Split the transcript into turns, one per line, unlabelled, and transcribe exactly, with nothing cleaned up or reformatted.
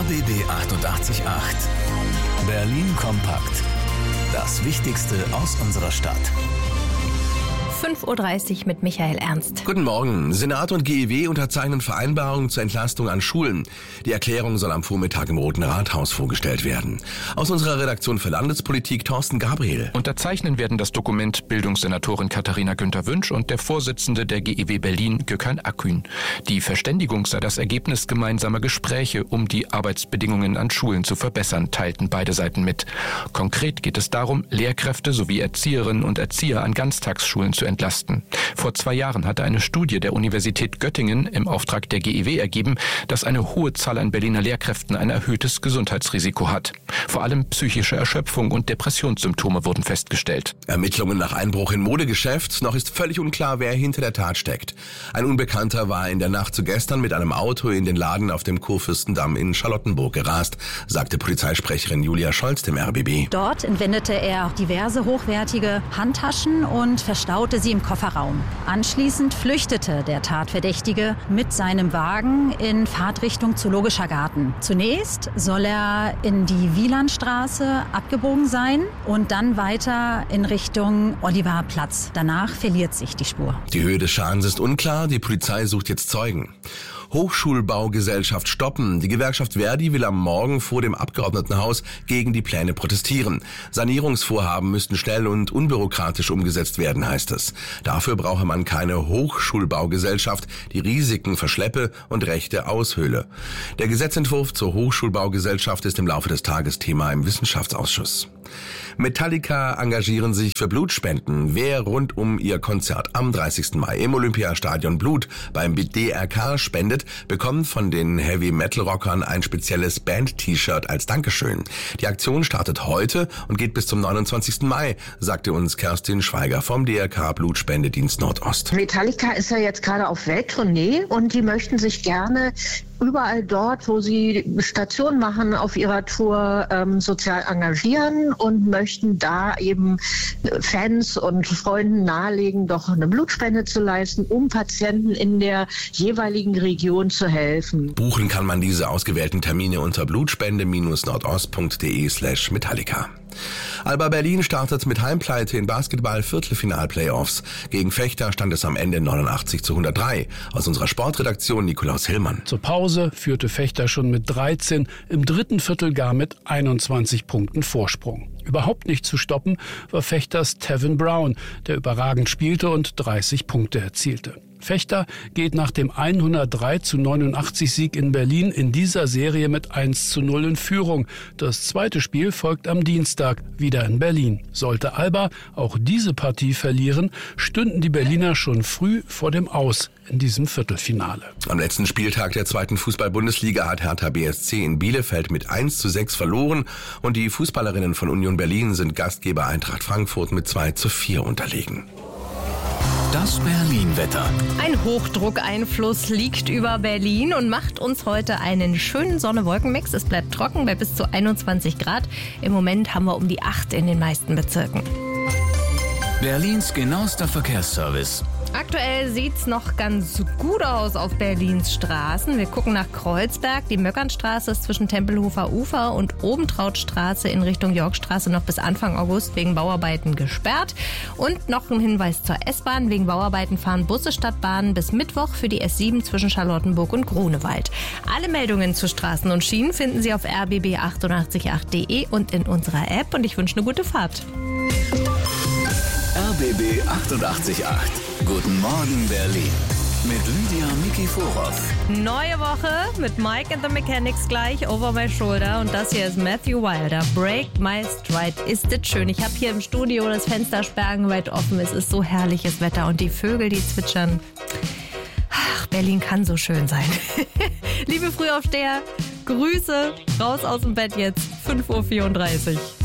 R B B achtundachtzig Komma acht. Berlin kompakt. Das Wichtigste aus unserer Stadt.
fünf Uhr dreißig mit Michael Ernst.
Guten Morgen. Senat und G E W unterzeichnen Vereinbarungen zur Entlastung an Schulen. Die Erklärung soll am Vormittag im Roten Rathaus vorgestellt werden. Aus unserer Redaktion für Landespolitik Thorsten Gabriel.
Unterzeichnen werden das Dokument Bildungssenatorin Katharina Günther-Wünsch und der Vorsitzende der G E W Berlin, Gökhan Akgün. Die Verständigung sei das Ergebnis gemeinsamer Gespräche, um die Arbeitsbedingungen an Schulen zu verbessern, teilten beide Seiten mit. Konkret geht es darum, Lehrkräfte sowie Erzieherinnen und Erzieher an Ganztagsschulen zu entlasten. Vor zwei Jahren hatte eine Studie der Universität Göttingen im Auftrag der G E W ergeben, dass eine hohe Zahl an Berliner Lehrkräften ein erhöhtes Gesundheitsrisiko hat. Vor allem psychische Erschöpfung und Depressionssymptome wurden festgestellt.
Ermittlungen nach Einbruch in Modegeschäft. Noch ist völlig unklar, wer hinter der Tat steckt. Ein Unbekannter war in der Nacht zu gestern mit einem Auto in den Laden auf dem Kurfürstendamm in Charlottenburg gerast, sagte Polizeisprecherin Julia Scholz dem R B B.
Dort entwendete er diverse hochwertige Handtaschen und verstaute sie im Kofferraum. Anschließend flüchtete der Tatverdächtige mit seinem Wagen in Fahrtrichtung Zoologischer Garten. Zunächst soll er in die Wielandstraße abgebogen sein und dann weiter in Richtung Olivarplatz. Danach verliert sich die Spur.
Die Höhe des Schadens ist unklar, die Polizei sucht jetzt Zeugen. Hochschulbaugesellschaft stoppen. Die Gewerkschaft Verdi will am Morgen vor dem Abgeordnetenhaus gegen die Pläne protestieren. Sanierungsvorhaben müssten schnell und unbürokratisch umgesetzt werden, heißt es. Dafür brauche man keine Hochschulbaugesellschaft, die Risiken verschleppe und Rechte aushöhle. Der Gesetzentwurf zur Hochschulbaugesellschaft ist im Laufe des Tages Thema im Wissenschaftsausschuss. Metallica engagieren sich für Blutspenden. Wer rund um ihr Konzert am dreißigsten Mai im Olympiastadion Blut beim D R K spendet, bekommt von den Heavy-Metal-Rockern ein spezielles Band-T-Shirt als Dankeschön. Die Aktion startet heute und geht bis zum neunundzwanzigsten Mai, sagte uns Kerstin Schweiger vom D R K Blutspendedienst Nordost.
Metallica ist ja jetzt gerade auf Welttournee und die möchten sich gerne überall dort, wo sie Station machen auf ihrer Tour, ähm, sozial engagieren und möchten da eben Fans und Freunden nahelegen, doch eine Blutspende zu leisten, um Patienten in der jeweiligen Region zu helfen.
Buchen kann man diese ausgewählten Termine unter blutspende-nordost.de slash Metallica. Alba Berlin startet mit Heimpleite in Basketball-Viertelfinal-Playoffs. Gegen Vechta stand es am Ende neunundachtzig zu hundertdrei. Aus unserer Sportredaktion Nikolaus Hillmann.
Zur Pause führte Vechta schon mit dreizehn, im dritten Viertel gar mit einundzwanzig Punkten Vorsprung. Überhaupt nicht zu stoppen war Fechters Tevin Brown, der überragend spielte und dreißig Punkte erzielte. Vechta geht nach dem hundertdrei zu neunundachtzig Sieg in Berlin in dieser Serie mit eins zu null in Führung. Das zweite Spiel folgt am Dienstag, wieder in Berlin. Sollte Alba auch diese Partie verlieren, stünden die Berliner schon früh vor dem Aus in diesem Viertelfinale.
Am letzten Spieltag der zweiten Fußball-Bundesliga hat Hertha B S C in Bielefeld mit eins zu sechs verloren und die Fußballerinnen von Union Berlin sind Gastgeber Eintracht Frankfurt mit zwei zu vier unterlegen.
Das Berlin-Wetter.
Ein Hochdruckeinfluss liegt über Berlin und macht uns heute einen schönen Sonne-Wolken-Mix. Es bleibt trocken bei bis zu einundzwanzig Grad. Im Moment haben wir um die acht in den meisten Bezirken.
Berlins genauester Verkehrsservice.
Aktuell sieht's noch ganz gut aus auf Berlins Straßen. Wir gucken nach Kreuzberg. Die Möckernstraße ist zwischen Tempelhofer Ufer und Obentrautstraße in Richtung Yorkstraße noch bis Anfang August wegen Bauarbeiten gesperrt. Und noch ein Hinweis zur S-Bahn. Wegen Bauarbeiten fahren Busse statt Bahnen bis Mittwoch für die S sieben zwischen Charlottenburg und Grunewald. Alle Meldungen zu Straßen und Schienen finden Sie auf r b b achtundachtzig Komma acht punkt de und in unserer App. Und ich wünsche eine gute Fahrt.
R B B achtundachtzig Komma acht. Guten Morgen Berlin. Mit Lydia Mikiforov.
Neue Woche mit Mike and the Mechanics gleich, Over My Shoulder. Und das hier ist Matthew Wilder, Break My Stride. Ist das schön. Ich habe hier im Studio das Fenster sperrangelweit offen. Es ist so herrliches Wetter und die Vögel, die zwitschern. Ach, Berlin kann so schön sein. Liebe Frühaufsteher, Grüße, raus aus dem Bett jetzt, fünf Uhr vierunddreißig.